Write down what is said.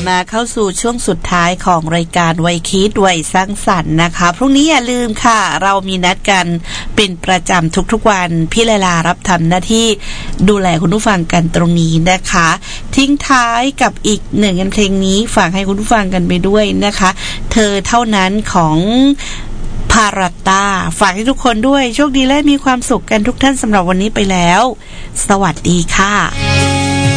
มาเข้าสู่ช่วงสุดท้ายของรายการวัยคิดวัยสร้างสรรค์นะคะพรุ่งนี้อย่าลืมค่ะเรามีนัดกันเป็นประจำทุกๆวันพี่เลลารับทำหน้าที่ดูแลคุณผู้ฟังกันตรงนี้นะคะทิ้งท้ายกับอีกหนึ่งเพลงนี้ฝากให้คุณผู้ฟังกันไปด้วยนะคะเธอเท่านั้นของพาราตาฝากให้ทุกคนด้วยโชคดีและมีความสุขกันทุกท่านสำหรับวันนี้ไปแล้วสวัสดีค่ะ